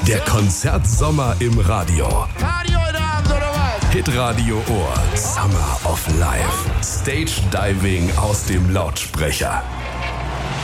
Der Konzertsommer im Radio. Radio in der Hand, oder was? Hitradio Ohr. Summer of Life. Stage Diving aus dem Lautsprecher.